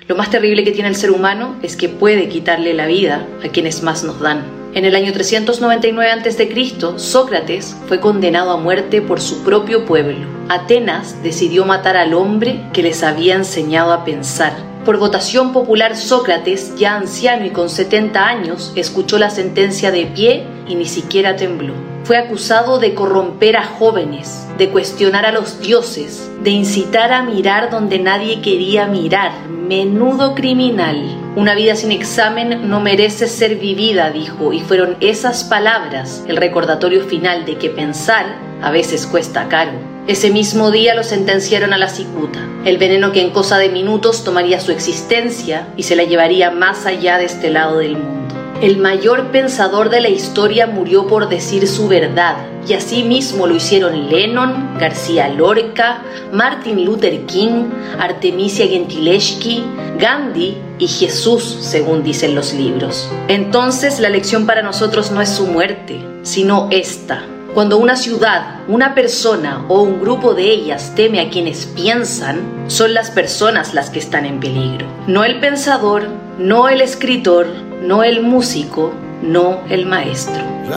Lo más terrible que tiene el ser humano es que puede quitarle la vida a quienes más nos dan. En el año 399 a.C., Sócrates fue condenado a muerte por su propio pueblo. Atenas decidió matar al hombre que les había enseñado a pensar. Por votación popular, Sócrates, ya anciano y con 70 años, escuchó la sentencia de pie y ni siquiera tembló. Fue acusado de corromper a jóvenes, de cuestionar a los dioses, de incitar a mirar donde nadie quería mirar. Menudo criminal. Una vida sin examen no merece ser vivida, dijo, y fueron esas palabras el recordatorio final de que pensar a veces cuesta caro. Ese mismo día lo sentenciaron a la cicuta, el veneno que en cosa de minutos tomaría su existencia y se la llevaría más allá de este lado del mundo. El mayor pensador de la historia murió por decir su verdad, y así mismo lo hicieron Lennon, García Lorca, Martin Luther King, Artemisia Gentileschi, Gandhi y Jesús, según dicen los libros. Entonces, la lección para nosotros no es su muerte, sino esta. Cuando una ciudad, una persona o un grupo de ellas teme a quienes piensan, son las personas las que están en peligro. No el pensador, no el escritor, no el músico, no el maestro.